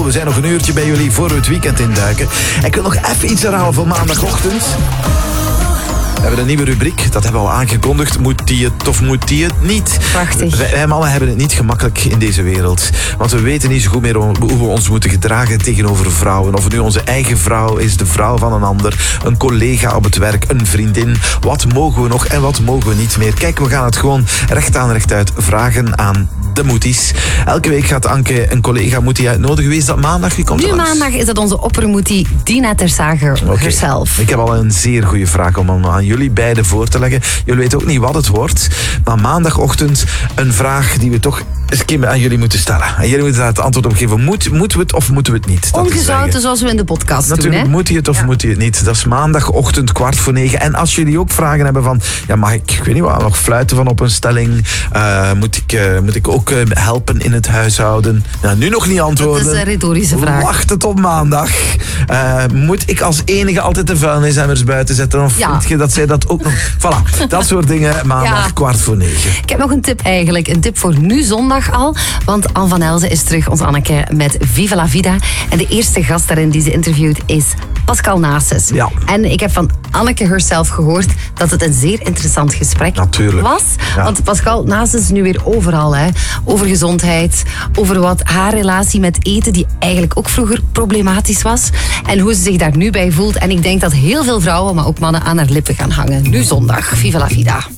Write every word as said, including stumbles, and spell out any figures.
We zijn nog een uurtje bij jullie voor we het weekend induiken. En ik wil nog even iets herhalen voor maandagochtend. We hebben een nieuwe rubriek, dat hebben we al aangekondigd. Moet die het of moet die het niet? Prachtig. Wij, wij mannen hebben het niet gemakkelijk in deze wereld. Want we weten niet zo goed meer hoe we ons moeten gedragen tegenover vrouwen. Of het nu onze eigen vrouw is, de vrouw van een ander, een collega op het werk, een vriendin. Wat mogen we nog en wat mogen we niet meer? Kijk, we gaan het gewoon recht aan recht uit vragen aan de moeties. Elke week gaat Anke een collega moetie uitnodigen. Wie is dat maandag? Wie komt Nu er langs? maandag is dat onze oppermoetie Dina Tersager Oké. herself. Ik heb al een zeer goede vraag om aan jullie beiden voor te leggen. Jullie weten ook niet wat het wordt. Maar maandagochtend een vraag die we toch eens een keer aan jullie moeten stellen. En jullie moeten daar het antwoord op geven. Moet, moeten we het of moeten we het niet? Dat is Ongezouten zeggen. zoals we in de podcast Natuurlijk, doen. Hè? moet je het of Ja. moet je het niet? Dat is maandagochtend kwart voor negen. En als jullie ook vragen hebben van, ja, mag ik, ik weet niet wat, nog fluiten van op een stelling? Uh, moet, ik, uh, moet ik ook uh, helpen in het huishouden? Nou, nu nog niet antwoorden. Dat is een retorische vraag. Wacht het op maandag. Uh, moet ik als enige altijd de vuilnisemmers buiten zetten? Of Ja. vind je dat zij dat ook nog... Voilà, dat soort dingen. Maandag Ja. kwart voor negen. Ik heb nog een tip eigenlijk. Een tip voor nu zondag al. Want Anne van Elzen is terug, ons Anneke, met Viva la Vida. En de eerste gast daarin die ze interviewt is Pascal Naessens. Ja. En ik heb van Anneke herself gehoord dat het een zeer interessant gesprek Natuurlijk. was. Ja. Want Pascal Naessens is nu weer overal. Hè. Over gezondheid, over wat haar relatie met eten, die eigenlijk ook vroeger problematisch was. En hoe ze zich daar nu bij voelt. En ik denk dat heel veel vrouwen, maar ook mannen aan haar lippen gaan hangen. Nu zondag. Viva la Vida.